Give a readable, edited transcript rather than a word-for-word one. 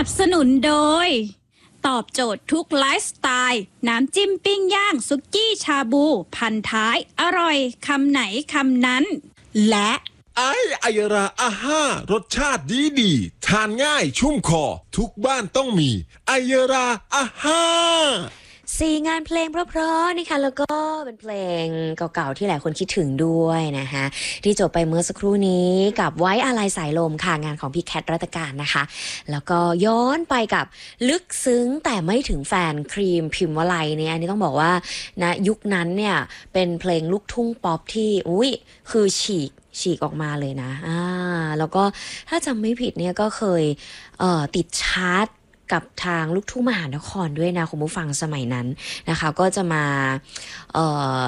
นับสนุนโดยตอบโจทย์ทุกไลฟ์สไตล์น้ำจิ้มปิ้งย่างสุกี้ชาบูพันท้ายอร่อยคำไหนคำนั้นและไอยราอาห้ารสชาติดีทานง่ายชุ่มคอทุกบ้านต้องมีไอยราอาห้า 4 งานเพลงเพราะๆนะคะแล้วก็เป็นเพลงเก่าๆที่หลายคนคิดถึงด้วยนะคะที่จบไปเมื่อสักครู่นี้กับไว้อาลัยสายลมค่ะงานของพี่แคทรัตการนะคะแล้วก็ย้อนไปกับลึกซึ้งแต่ไม่ถึงแฟนครีมพิมพ์วลัยเนี่ยอันนี้ต้องบอกว่านะยุคนั้นเนี่ยเป็นเพลงลูกทุ่งป๊อปที่คือฉีกออกมาเลยนะแล้วก็ถ้าจำไม่ผิดเนี่ยก็เคยติดชาร์ตกับทางลูกทุ่งมหานครด้วยนะคุณผู้ฟังสมัยนั้นนะคะก็จะมา